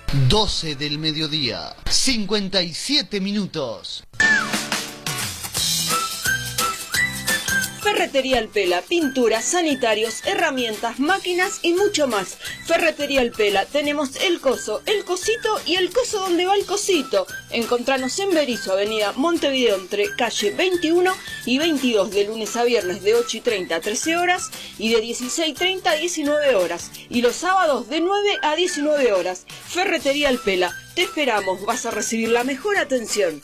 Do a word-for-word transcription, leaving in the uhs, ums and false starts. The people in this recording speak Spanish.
doce del mediodía, cincuenta y siete minutos. Ferretería El Pela, pinturas, sanitarios, herramientas, máquinas y mucho más. Ferretería El Pela, tenemos el coso, el cosito y el coso donde va el cosito. Encontranos en Berizo, avenida Montevideo, entre calle veintiuno y veintidós, de lunes a viernes de ocho y treinta a trece horas y de dieciséis y treinta a diecinueve horas. Y los sábados de nueve a diecinueve horas. Ferretería El Pela, te esperamos, vas a recibir la mejor atención.